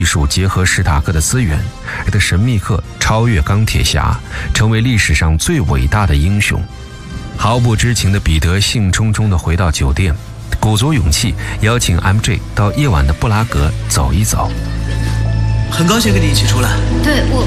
术结合史塔克的资源，使得神秘客超越钢铁侠，成为历史上最伟大的英雄。毫不知情的彼得兴冲冲地回到酒店，鼓足勇气邀请 MJ 到夜晚的布拉格走一走。 很高兴跟你一起出来。 对，